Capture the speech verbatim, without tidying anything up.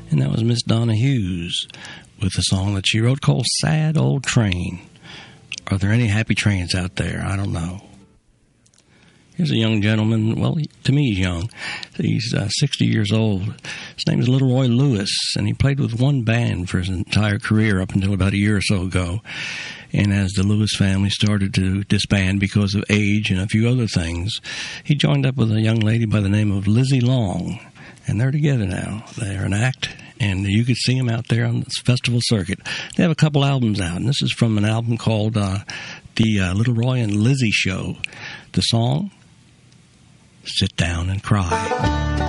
And that was Miss Donna Hughes with a song that she wrote called Sad Old Train. Are there any happy trains out there? I don't know. Here's a young gentleman. Well, to me, he's young. He's uh, sixty years old. His name is Little Roy Lewis, and he played with one band for his entire career up until about a year or so ago. And as the Lewis family started to disband because of age and a few other things, he joined up with a young lady by the name of Lizzie Long. And they're together now. They're an act, and you could see them out there on this festival circuit. They have a couple albums out, and this is from an album called uh, The uh, Little Roy and Lizzie Show. The song, Sit Down and Cry.